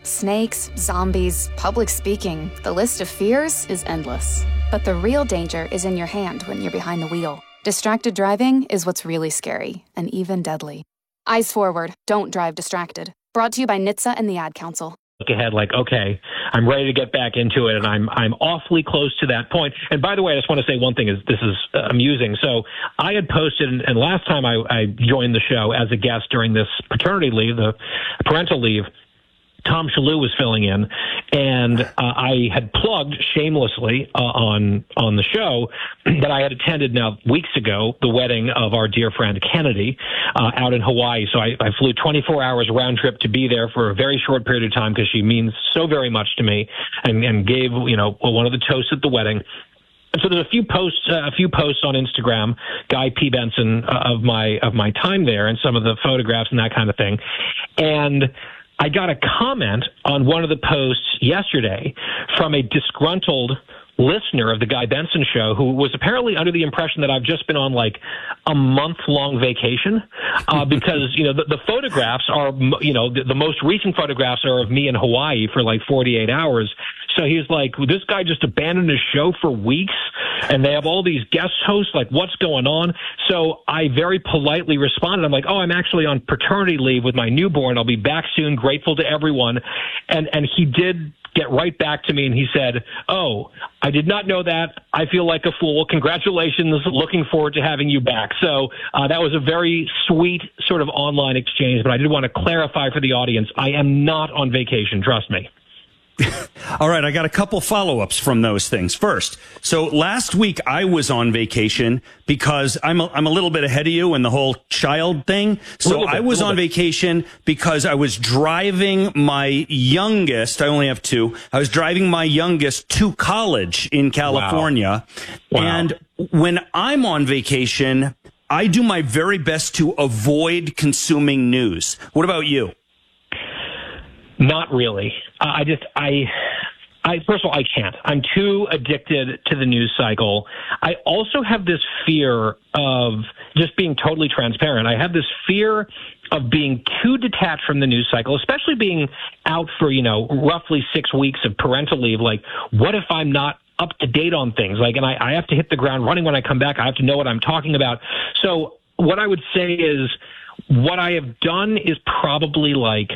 Snakes, zombies, public speaking. The list of fears is endless. But the real danger is in your hand when you're behind the wheel. Distracted driving is what's really scary and even deadly. Eyes forward. Don't drive distracted. Brought to you by NHTSA and the Ad Council. Look ahead like, okay, I'm ready to get back into it, and I'm awfully close to that point. And by the way, I just want to say one thing, is this is amusing. So I had posted, and last time I joined the show as a guest during this paternity leave, the parental leave, Tom Shalhoub was filling in, and I had plugged shamelessly on the show that I had attended now weeks ago the wedding of our dear friend Kennedy out in Hawaii. So I flew 24 hours round trip to be there for a very short period of time because she means so very much to me, and gave one of the toasts at the wedding. And so there's a few posts on Instagram, Guy P. Benson, of my time there, and some of the photographs and that kind of thing, and I got a comment on one of the posts yesterday from a disgruntled listener of the Guy Benson Show who was apparently under the impression that I've just been on like a month-long vacation because, the photographs are, the most recent photographs are of me in Hawaii for like 48 hours. So he's like, this guy just abandoned his show for weeks, and they have all these guest hosts. Like, what's going on? So I very politely responded. I'm like, I'm actually on paternity leave with my newborn. I'll be back soon. Grateful to everyone. And he did get right back to me, and he said, I did not know that. I feel like a fool. Congratulations. Looking forward to having you back. So that was a very sweet sort of online exchange, but I did want to clarify for the audience, I am not on vacation. Trust me. All right, I got a couple follow-ups from those things. First, so last week I was on vacation because I'm a little bit ahead of you in the whole child thing. So I was on vacation because I was driving my youngest, I only have two, I was driving my youngest to college in California. Wow. And when I'm on vacation, I do my very best to avoid consuming news. What about you? Not really. First of all, I can't. I'm too addicted to the news cycle. I also have this fear of just being totally transparent. I have this fear of being too detached from the news cycle, especially being out for, roughly 6 weeks of parental leave. Like, what if I'm not up to date on things? Like, and I have to hit the ground running when I come back. I have to know what I'm talking about. So what I would say is what I have done is probably like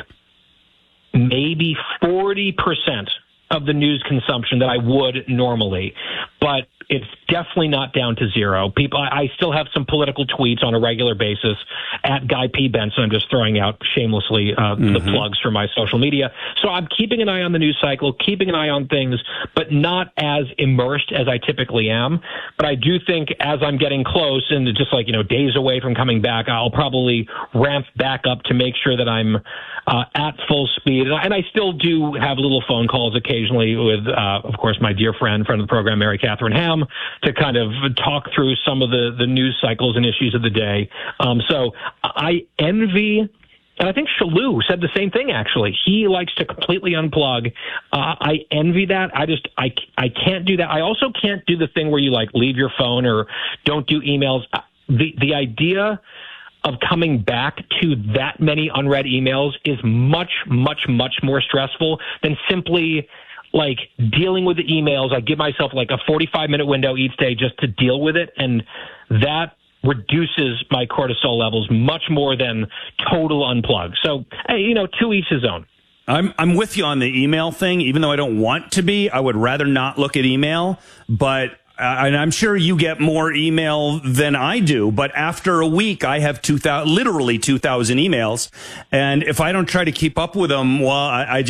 maybe 40% of the news consumption that I would normally, but it's definitely not down to zero. I still have some political tweets on a regular basis at Guy P. Benson. I'm just throwing out shamelessly the plugs for my social media. So I'm keeping an eye on the news cycle, keeping an eye on things, but not as immersed as I typically am. But I do think as I'm getting close and just like, days away from coming back, I'll probably ramp back up to make sure that I'm at full speed. And I still do have little phone calls occasionally with, of course, my dear friend of the program, Mary Catherine Ham, to kind of talk through some of the news cycles and issues of the day. So I envy, and I think Shalhoub said the same thing, actually. He likes to completely unplug. I envy that. I can't do that. I also can't do the thing where you like leave your phone or don't do emails. The idea of coming back to that many unread emails is much, much, much more stressful than simply like dealing with the emails. I give myself like a 45-minute window each day just to deal with it, and that reduces my cortisol levels much more than total unplug. So, hey, to each his own. I'm with you on the email thing. Even though I don't want to be, I would rather not look at email, but and I'm sure you get more email than I do, but after a week, I have literally 2,000 emails. And if I don't try to keep up with them, well,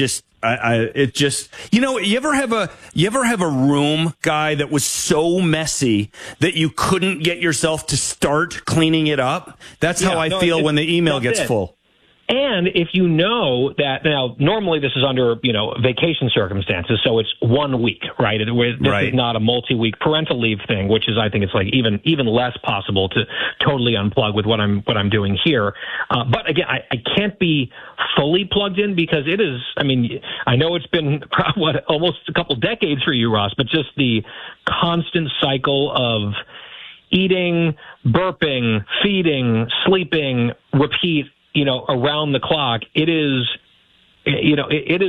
it just, you ever have a room, Guy, that was so messy that you couldn't get yourself to start cleaning it up? That's how I feel when the email gets full. And if you know that, now, normally this is under, vacation circumstances, so it's 1 week, right? This is not a multi-week parental leave thing, which is, I think it's like even less possible to totally unplug with what I'm doing here. But again, I can't be fully plugged in because it is, I know it's been almost a couple decades for you, Ross, but just the constant cycle of eating, burping, feeding, sleeping, repeat, around the clock, it is